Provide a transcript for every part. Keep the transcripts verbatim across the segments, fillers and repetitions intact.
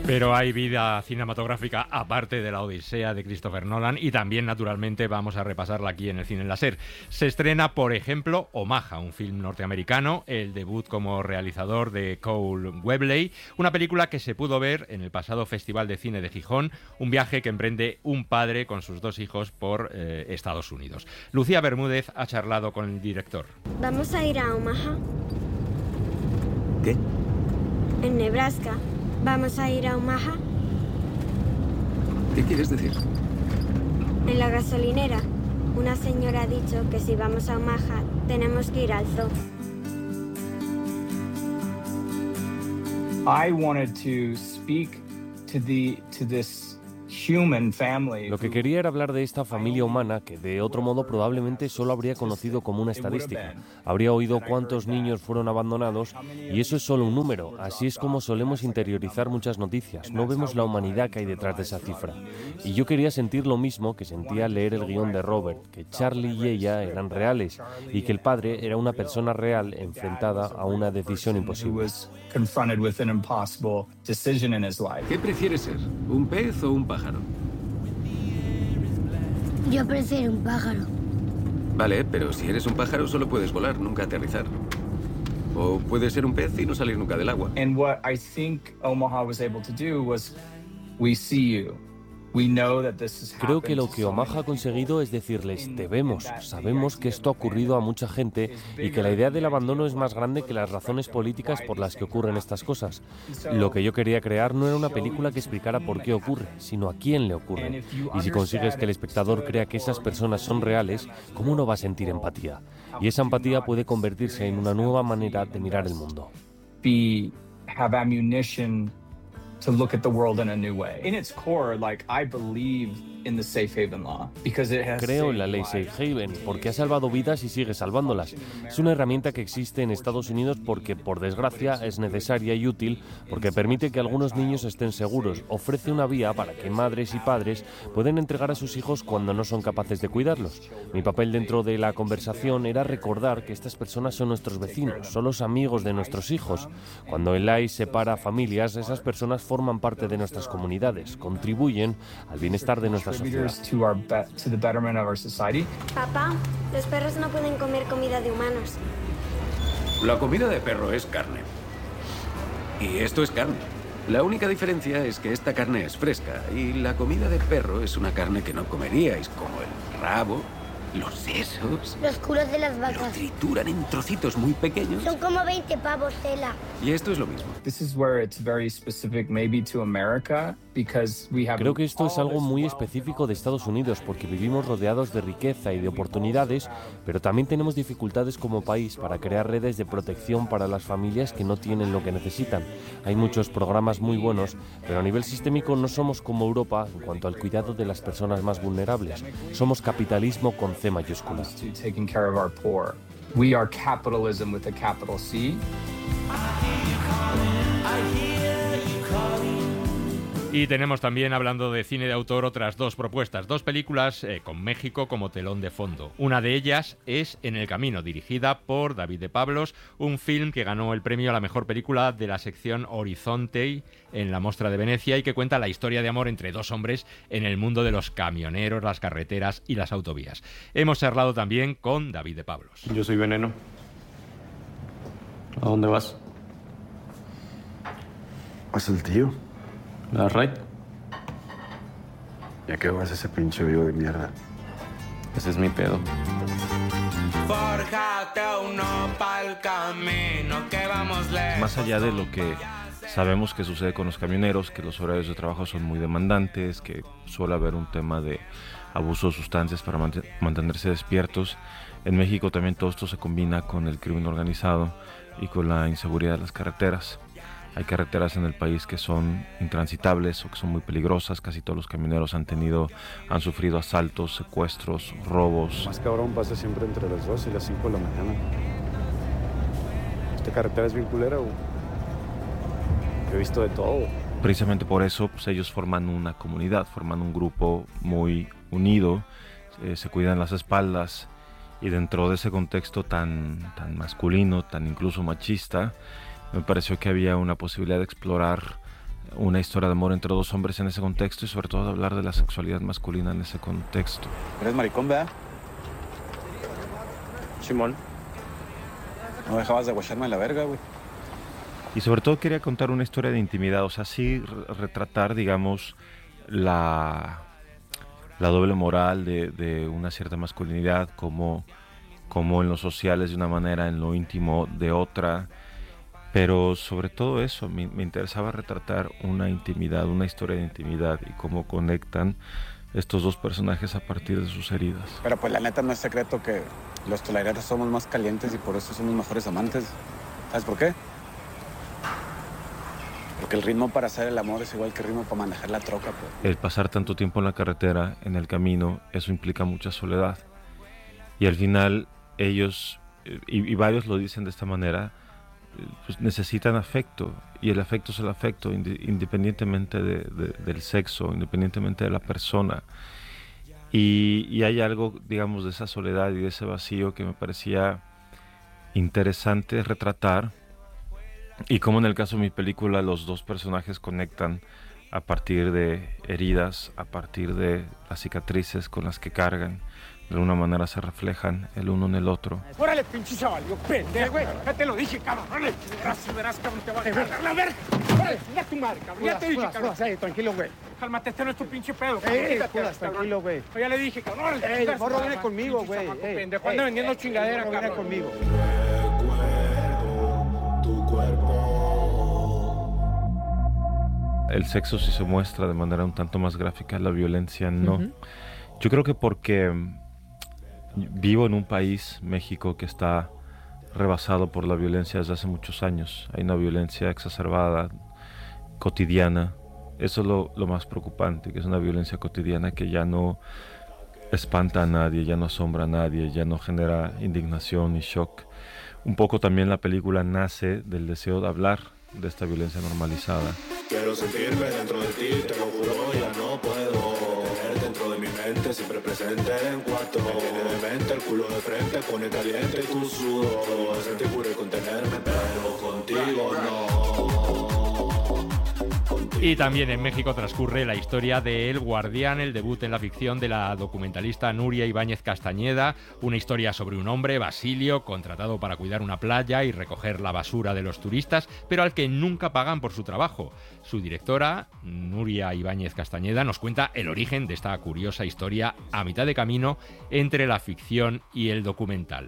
Pero hay vida cinematográfica aparte de la Odisea de Christopher Nolan y también, naturalmente, vamos a repasarla aquí en el Cine Láser. Se estrena, por ejemplo, Omaha, un film norteamericano, el debut como realizador de Cole Webley, una película que se pudo ver en el pasado Festival de Cine de Gijón, un viaje que emprende un padre con sus dos hijos por eh, Estados Unidos. Lucía Bermúdez ha charlado con el director. ¿Vamos a ir a Omaha? ¿Qué? En Nebraska. ¿Vamos a ir a Omaha? ¿Qué quieres decir? En la gasolinera, una señora ha dicho que si vamos a Omaha, tenemos que ir al zoo. I wanted to speak to the to this human family. Lo que quería era hablar de esta familia humana que de otro modo probablemente solo habría conocido como una estadística. Habría oído cuántos niños fueron abandonados y eso es solo un número. Así es como solemos interiorizar muchas noticias. No vemos la humanidad que hay detrás de esa cifra. Y yo quería sentir lo mismo que sentía al leer el guión de Robert, que Charlie y ella eran reales y que el padre era una persona real enfrentada a una decisión imposible. ¿Qué prefieres ser? ¿Un pez o un pájaro? Yo prefiero un pájaro. Vale, pero si eres un pájaro solo puedes volar, nunca aterrizar. O puedes ser un pez y no salir nunca del agua. And what I think Omaha was able to do was, we see you. We know that this has Creo que lo happened que to so Omaha ha many conseguido es decirles, te vemos, sabemos que esto ha ocurrido a mucha gente y que la idea del abandono es más grande que las razones políticas por las que ocurren estas cosas. Lo que yo quería crear no era una película que explicara por qué ocurre, sino a quién le ocurre. Y si consigues que el espectador crea que esas personas son reales, ¿cómo no va a sentir empatía? Y esa empatía puede convertirse en una nueva manera de mirar el mundo. be have ammunition to look at the world in a new way. In its core, like, I believe in the safe haven law because it has Creo en la ley saved Safe lives. Haven porque ha salvado vidas y sigue salvándolas. Es una herramienta que existe en Estados Unidos porque, por desgracia, es necesaria y útil porque permite que algunos niños estén seguros. Ofrece una vía para que madres y padres puedan entregar a sus hijos cuando no son capaces de cuidarlos. Mi papel dentro de la conversación era recordar que estas personas son nuestros vecinos, son los amigos de nuestros hijos. Cuando el I C E separa familias, esas personas forman parte de nuestras comunidades, contribuyen al bienestar de nuestra sociedad. Contributors to our be- to the betterment of our society. Papá, los perros no pueden comer comida de humanos. La comida de perro es carne. Y esto es carne. La única diferencia es que esta carne es fresca y la comida de perro es una carne que no comeríais, como el rabo, los sesos. Los culos de las Lo vacas. trituran en trocitos muy pequeños. Son como veinte pavos, Tela. Y esto es lo mismo. This is where it's very specific maybe to America because we have Creo que esto es all algo this muy wealth. específico de Estados Unidos porque vivimos rodeados de riqueza y de oportunidades, pero también tenemos dificultades como país para crear redes de protección para las familias que no tienen lo que necesitan. Hay muchos programas muy buenos, pero a nivel sistémico no somos como Europa en cuanto al cuidado de las personas más vulnerables. Somos capitalismo con C mayúscula. to taking care of our poor. We are capitalism with a capital C. Y tenemos también, hablando de cine de autor, otras dos propuestas, dos películas eh, con México como telón de fondo. Una de ellas es En el camino, dirigida por David de Pablos, un film que ganó el premio a la mejor película de la sección Horizonte en la Mostra de Venecia y que cuenta la historia de amor entre dos hombres en el mundo de los camioneros, las carreteras y las autovías. Hemos charlado también con David de Pablos. Yo soy Veneno. ¿A dónde vas? ¿Es el tío? ¿Me das right? ¿Y a qué vas ese pinche vivo de mierda? Ese es mi pedo. Fórjate uno pa'l camino que vamos lejos. Más allá de lo que sabemos que sucede con los camioneros, que los horarios de trabajo son muy demandantes, que suele haber un tema de abuso de sustancias para mant- mantenerse despiertos, en México también todo esto se combina con el crimen organizado y con la inseguridad de las carreteras. Hay carreteras en el país que son intransitables o que son muy peligrosas. Casi todos los camioneros han tenido, han sufrido asaltos, secuestros, robos. Más cabrón pasa siempre entre las dos y las cinco de la mañana. Esta carretera es bien culera, güey. He visto de todo. Precisamente por eso, pues, ellos forman una comunidad, forman un grupo muy unido, eh, se cuidan las espaldas y dentro de ese contexto tan, tan masculino, tan incluso machista, me pareció que había una posibilidad de explorar una historia de amor entre dos hombres en ese contexto y sobre todo hablar de la sexualidad masculina en ese contexto. Eres maricón, ¿verdad? Simón. No dejabas de guacharme la verga, güey. Y sobre todo quería contar una historia de intimidad, o sea, sí retratar, digamos, la, la doble moral de, de una cierta masculinidad, como, como en lo social es de una manera, en lo íntimo de otra. Pero sobre todo eso, me, me interesaba retratar una intimidad, una historia de intimidad y cómo conectan estos dos personajes a partir de sus heridas. Pero pues la neta no es secreto que los tolerados somos más calientes y por eso somos mejores amantes. ¿Sabes por qué? Porque el ritmo para hacer el amor es igual que el ritmo para manejar la troca. Pues. El pasar tanto tiempo en la carretera, en el camino, eso implica mucha soledad. Y al final ellos, y, y varios lo dicen de esta manera, pues necesitan afecto, y el afecto es el afecto independientemente de, de, del sexo, independientemente de la persona. Y, y hay algo, digamos, de esa soledad y de ese vacío que me parecía interesante retratar, y como en el caso de mi película los dos personajes conectan a partir de heridas, a partir de las cicatrices con las que cargan. De alguna manera se reflejan el uno en el otro. ¡Órale, pinche chaval! ¡Yo pendejo, güey! Ya te lo dije, cabrón. ¡Órale! Verás, verás, cabrón, te va a cagar la verga. ¡Órale, chinga tu madre, cabrón! Ya te dije, cabrón. Ey, tranquilo, güey. Cálmate, este no es tu pinche pedo, cabrón. Ey, escudas, tranquilo, güey. Ya le dije, cabrón. ¡Órale! Ey, el morro viene conmigo, güey. Pendejo, anda vendiendo chingadera, cabrón. Viene conmigo. Tu cuerpo. El sexo sí se muestra de manera un tanto más gráfica, la violencia no. Uh-huh. Yo creo que porque vivo en un país, México, que está rebasado por la violencia desde hace muchos años. Hay una violencia exacerbada, cotidiana. Eso es lo, lo más preocupante, que es una violencia cotidiana que ya no espanta a nadie, ya no asombra a nadie, ya no genera indignación y shock. Un poco también la película nace del deseo de hablar de esta violencia normalizada. Quiero sentirme dentro de ti, te lo juro, ya no puedo. Tener dentro de mi mente, siempre presente en cuatro. Me tiene demente, el culo de frente, pone caliente tu sudor. Sentir puro y contenerme, pero contigo no. Y también en México transcurre la historia de El Guardián, el debut en la ficción de la documentalista Nuria Ibáñez Castañeda, una historia sobre un hombre, Basilio, contratado para cuidar una playa y recoger la basura de los turistas, pero al que nunca pagan por su trabajo. Su directora, Nuria Ibáñez Castañeda, nos cuenta el origen de esta curiosa historia a mitad de camino entre la ficción y el documental.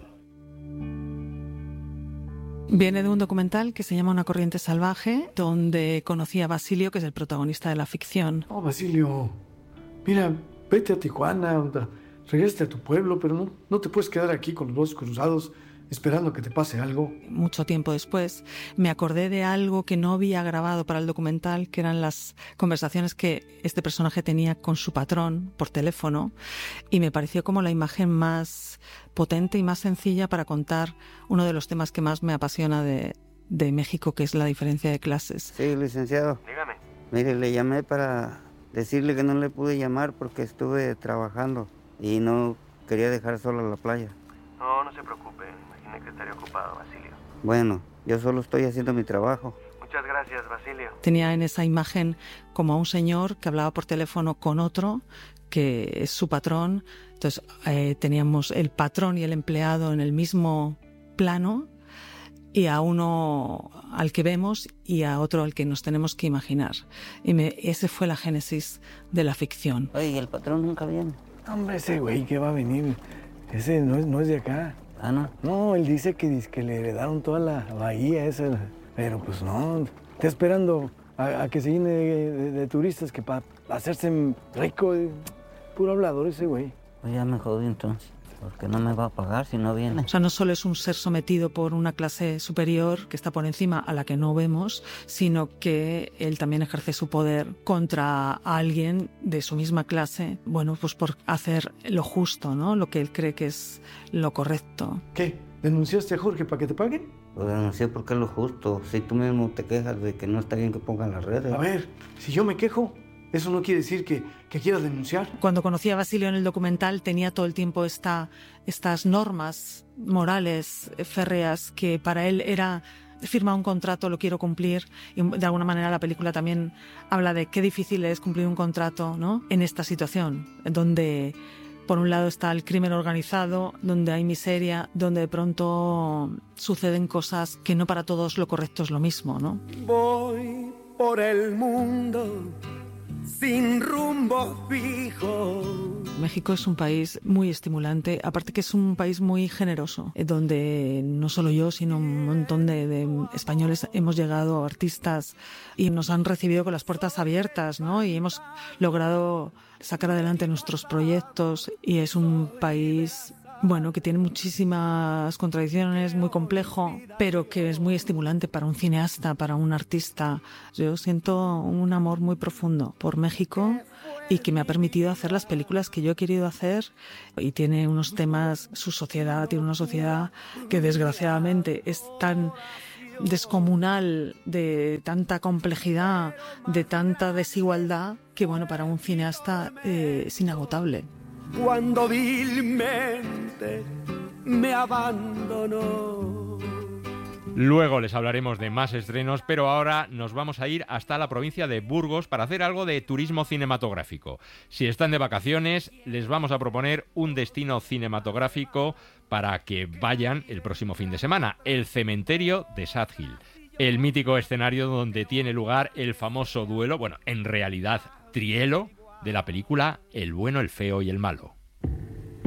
Viene de un documental que se llama Una corriente salvaje, donde conocí a Basilio, que es el protagonista de la ficción. Oh, Basilio, mira, vete a Tijuana, regresa a tu pueblo, pero no, no te puedes quedar aquí con los brazos cruzados esperando que te pase algo. Mucho tiempo después me acordé de algo que no había grabado para el documental, que eran las conversaciones que este personaje tenía con su patrón por teléfono, y me pareció como la imagen más potente y más sencilla para contar uno de los temas que más me apasiona de, de México, que es la diferencia de clases. Sí, licenciado. Dígame. Mire, le llamé para decirle que no le pude llamar porque estuve trabajando y no quería dejar sola la playa. No, no se preocupe. Imaginé que estaría ocupado, Basilio. Bueno, yo solo estoy haciendo mi trabajo. Muchas gracias, Basilio. Tenía en esa imagen como a un señor que hablaba por teléfono con otro, que es su patrón. Entonces eh, teníamos el patrón y el empleado en el mismo plano, y a uno al que vemos y a otro al que nos tenemos que imaginar. Y me, ese fue la génesis de la ficción. Oye, el patrón nunca viene. Hombre, ese güey que va a venir, ese no es, no es de acá. Ah, ¿no? No, él dice que, que le heredaron toda la bahía esa, pero pues no, está esperando a, a que se llene de, de, de turistas, que para hacerse rico, puro hablador ese güey. Pues ya me jodí entonces, porque no me va a pagar si no viene. O sea, no solo es un ser sometido por una clase superior que está por encima, a la que no vemos, sino que él también ejerce su poder contra alguien de su misma clase, bueno, pues por hacer lo justo, ¿no? Lo que él cree que es lo correcto. ¿Qué? ¿Denunciaste a Jorge para que te paguen? Lo denuncié porque es lo justo. Si tú mismo te quejas de que no está bien que pongan las redes. A ver, si yo me quejo, eso no quiere decir que, que quiera denunciar. Cuando conocí a Basilio en el documental tenía todo el tiempo esta, estas normas morales férreas que para él era he firmado un contrato, lo quiero cumplir, y de alguna manera la película también habla de qué difícil es cumplir un contrato, ¿no?, en esta situación, donde por un lado está el crimen organizado, donde hay miseria, donde de pronto suceden cosas que no para todos lo correcto es lo mismo, ¿no? Voy por el mundo sin rumbo fijo. México es un país muy estimulante, aparte que es un país muy generoso, donde no solo yo, sino un montón de, de españoles hemos llegado, artistas, y nos han recibido con las puertas abiertas, ¿no? Y hemos logrado sacar adelante nuestros proyectos, y es un país, bueno, que tiene muchísimas contradicciones, muy complejo, pero que es muy estimulante para un cineasta, para un artista. Yo siento un amor muy profundo por México y que me ha permitido hacer las películas que yo he querido hacer, y tiene unos temas, su sociedad, tiene una sociedad que desgraciadamente es tan descomunal, de tanta complejidad, de tanta desigualdad, que bueno, para un cineasta eh, es inagotable. Cuando vilmente me abandonó. Luego les hablaremos de más estrenos, pero ahora nos vamos a ir hasta la provincia de Burgos para hacer algo de turismo cinematográfico. Si están de vacaciones, les vamos a proponer un destino cinematográfico para que vayan el próximo fin de semana: el cementerio de Sad Hill, el mítico escenario donde tiene lugar el famoso duelo, bueno, en realidad trielo, de la película El bueno, el feo y el malo.